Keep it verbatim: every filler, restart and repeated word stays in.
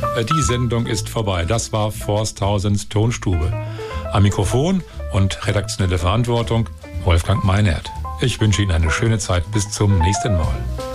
Die Sendung ist vorbei. Das war Forsthausens Tonstube. Am Mikrofon und redaktionelle Verantwortung Wolfgang Meinert. Ich wünsche Ihnen eine schöne Zeit. Bis zum nächsten Mal.